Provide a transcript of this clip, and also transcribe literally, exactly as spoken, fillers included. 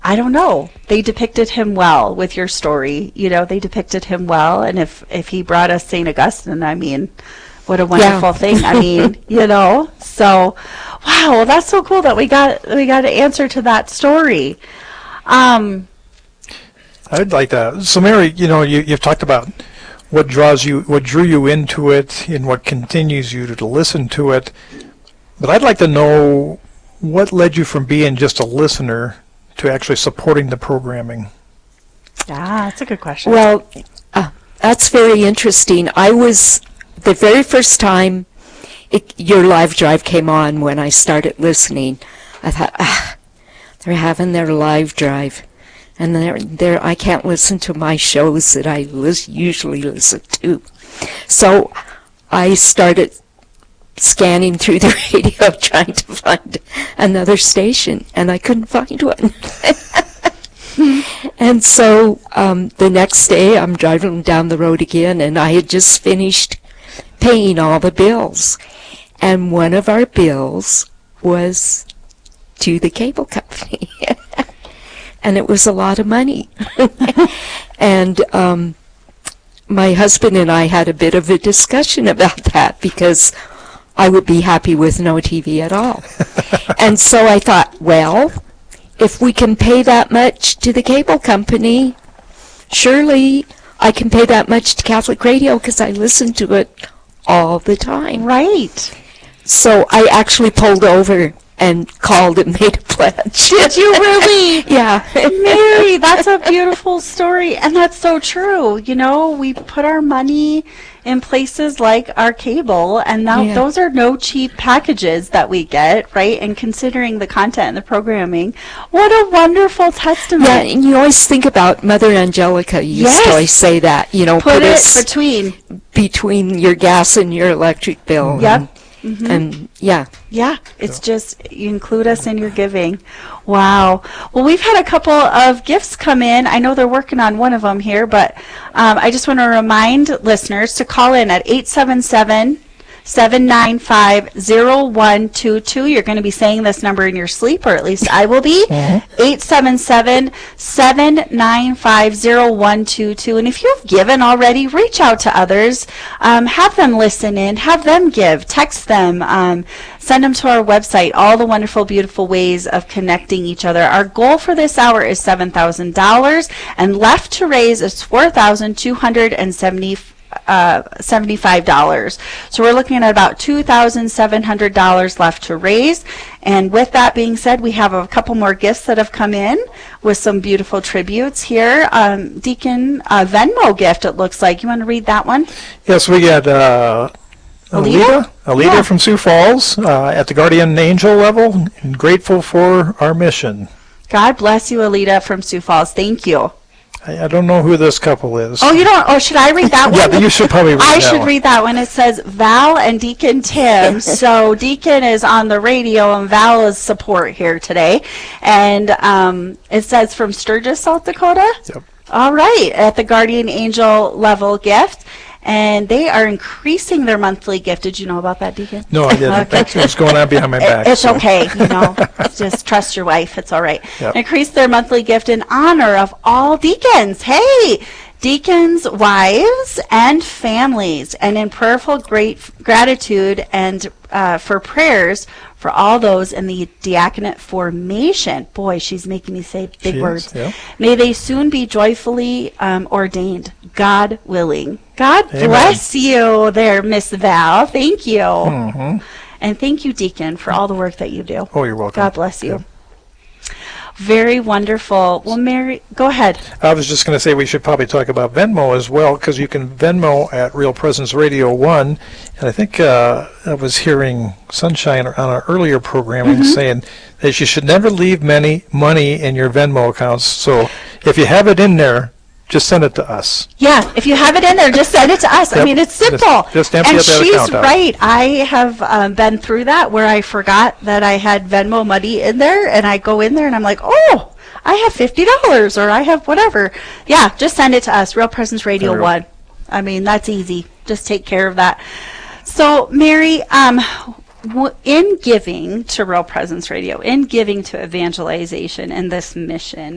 I don't know. They depicted him well with your story. You know, they depicted him well. And if, if he brought us Saint Augustine, I mean, what a wonderful yeah. thing. I mean, you know, so, wow, well, that's so cool that we got, we got an answer to that story. Um, I'd like that. So, Mary, you know, you, you've talked about what draws you, what drew you into it, and what continues you to, to listen to it. But I'd like to know what led you from being just a listener to actually supporting the programming. Yeah, that's a good question. Well, uh, that's very interesting. I was, the very first time it, your live drive came on when I started listening, I thought, ah, they're having their live drive. And they're, they're, I can't listen to my shows that I lis- usually listen to. So I started scanning through the radio trying to find another station, and I couldn't find one. And so um, the next day I'm driving down the road again, and I had just finished paying all the bills. And one of our bills was to the cable company. And it was a lot of money. And um, my husband and I had a bit of a discussion about that, because I would be happy with no T V at all. And so I thought, well, if we can pay that much to the cable company, surely I can pay that much to Catholic Radio, because I listen to it all the time. Right. So I actually pulled over and called and made a pledge. Did you really? Yeah. Mary, that's a beautiful story, and that's so true. You know, we put our money in places like our cable, and now yeah. those are no cheap packages that we get, right? And considering the content and the programming, what a wonderful testament. Yeah, and you always think about Mother Angelica used yes. to always say that, you know, put, put it us between between your gas and your electric bill. Yep. And, Mm-hmm. and yeah. Yeah, it's yeah. just, you include us in your giving. Wow. Well, we've had a couple of gifts come in. I know they're working on one of them here, but um, I just want to remind listeners to call in at eight seven seven, seven nine five, zero one two two. You're going to be saying this number in your sleep, or at least I will be. Mm-hmm. eight seven seven, seven nine five, zero one two two. And if you've given already, reach out to others. Um, have them listen in. Have them give. Text them. Um, send them to our website. All the wonderful, beautiful ways of connecting each other. Our goal for this hour is seven thousand dollars, and left to raise is four thousand two hundred seventy dollars. Uh, seventy-five dollars. So we're looking at about two thousand seven hundred dollars left to raise. And with that being said, we have a couple more gifts that have come in with some beautiful tributes here. Um, Deacon, uh, Venmo gift, it looks like. You want to read that one? Yes, we got uh, Alita, Alita yeah. from Sioux Falls uh, at the Guardian Angel level, and grateful for our mission. God bless you, Alita from Sioux Falls. Thank you. I, I don't know who this couple is. Oh, you don't? Oh, should I read that one? Yeah, you should probably read I that should one. read that one. It says Val and Deacon Tim. So Deacon is on the radio, and Val is support here today. And um, it says from Sturgis, South Dakota. Yep. All right, at the Guardian Angel level gift. And they are increasing their monthly gift. Did you know about that, Deacon? No, I didn't. Okay. That's what's going on behind my back. It's so. okay, you know. Just trust your wife. It's all right. Yep. Increase their monthly gift in honor of all deacons. Hey, deacons, wives, and families, and in prayerful great gratitude and uh, for prayers for all those in the diaconate formation. Boy, she's making me say big she words. Is, yeah. May they soon be joyfully um, ordained, God willing. God Amen. Bless you there, Miss Val. Thank you. Mm-hmm. And thank you, Deacon, for all the work that you do. Oh, you're welcome. God bless you. Yeah. Very wonderful. Well, Mary, go ahead. I was just going to say we should probably talk about Venmo as well, because you can Venmo at Real Presence Radio one. And I think uh, I was hearing Sunshine on our earlier programming mm-hmm. saying that you should never leave many money in your Venmo accounts. So if you have it in there, just send it to us. Yeah, if you have it in there, just send it to us. Yep. I mean, it's simple. Just, just empty and out that she's account out. right. I have um, been through that where I forgot that I had Venmo money in there, and I go in there and I'm like, oh, I have fifty dollars or I have whatever. Yeah, just send it to us, Real Presence Radio Real. one. I mean, that's easy. Just take care of that. So, Mary, um, w- in giving to Real Presence Radio, in giving to evangelization and this mission,